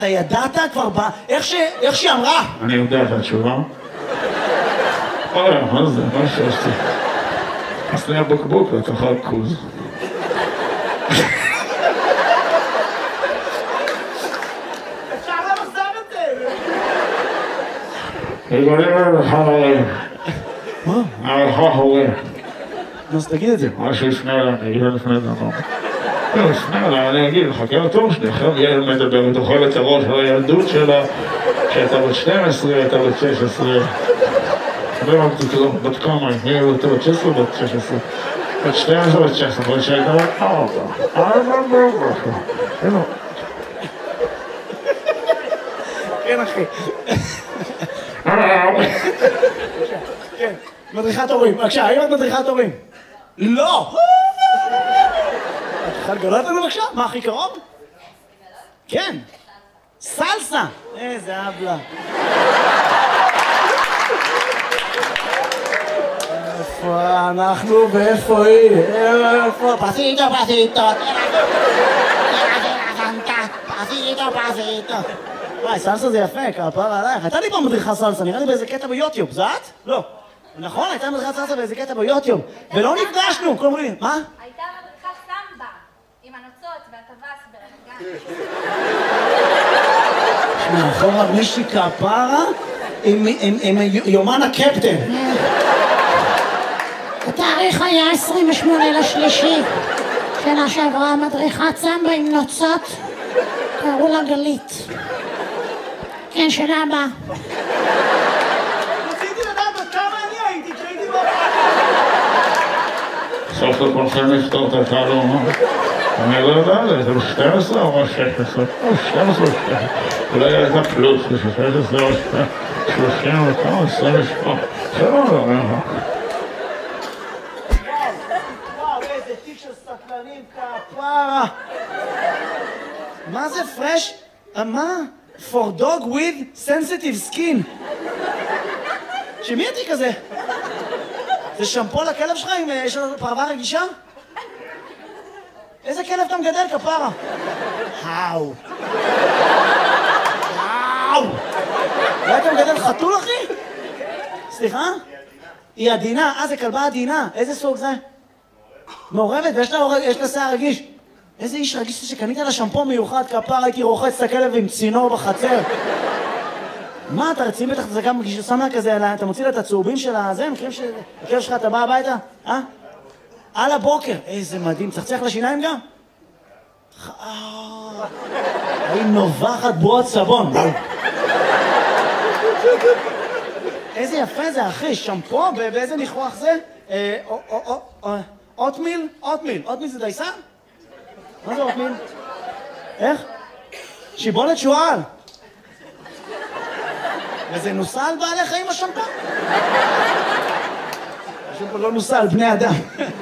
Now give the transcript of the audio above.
אתה ידעת כבר איך שהיא אמרה? אני יודע את התשובה. אוי, מה זה? מה שעשתי? עשני הבקבוק לתוך הכוז. אפשר למסר את זה! יגולים לך הורים. מה? לך הורים. אז תגיד את זה. מה שיפנה אליי, אני אגיד לפני דבר. לא, יפנה אליי, אני אגיד לך, כי התור שלי, עכשיו ילד מדבר, ותאכל את הראש על הילדות שלה, שהייתה בת 12, הייתה בת 16. לא אמרתי כלום, בת כמה, היא הייתה בת 16 בת 16. בת 12 בת 16, אבל שהייתה בת 4. כן, אחי. כן, מדריכת הורים. בבקשה, האם את מדריכת הורים? לא! את יכולה לגלות לנו בבקשה? מה הכי קרוב? כן. סלסה! איזה אבלה. איפה אנחנו ואיפה היא? איפה? פסיטו, פסיטו. פסיטו. וואי, סלסה זה יפה, כפרה עלייך. הייתה לי פעם מדריכה סלסה, נראה לי באיזה קטע ביוטיוב. זה את? לא. נכון, הייתה מדריכת סלסה באיזה קטע ביוטיוב. ולא נפגשנו, כולם אומרים לי, מה? הייתה מדריכת סמבה, עם הנוצות והטווס ברמת גן. מאחורה מישהי כפרה עם יומן הקפטן. התאריך היה 28/3. שנה שעברה מדריכת סמבה עם נוצות, קראו לה גלית. כן, שנה הבאה. רציתי לדעת עד כמה אני הייתי כשהייתי בבית. סוף סוף הולכים לפתור את התעלום, אני לא יודע, זה 12 או 16? 12 או 16. אולי הייתה פלוס, 16 או 30 וכמה, 28. זה לא יודע. וואו, איזה תיק של סטלנים כפרה. מה זה פרש? מה? For dog with sensitive skin. שמי התיק הזה? זה שמפו לכלב שלך אם יש לו פרווה רגישה? איזה כלב אתה מגדל כפרה? האו. האו. אולי אתה מגדל חתול אחי? סליחה? היא עדינה. זה כלבה עדינה. איזה סוג זה? מעורבת ויש לה שיער רגיש. איזה איש רגיש שקנית לה שמפו מיוחד כפרה, הייתי רוחץ את הכלב עם צינור בחצר. מה, אתה רציני בטח, זה גם כששם לה כזה, אתה מוציא לה את הצהובים של הזה, מכירים שהכלב שלך אתה בא הביתה? על הבוקר. איזה מדהים, צחצח לשיניים גם? היא נובחת בועות סבון. איזה יפה זה אחי, שמפו, באיזה ניחוח זה? אוטמיל? אוטמיל זה דייסה? מה זה אוטמיל? איך? שיבולת שועל. וזה נוסע על בעלי חיים השמפה? השמפה לא נוסע על בני אדם.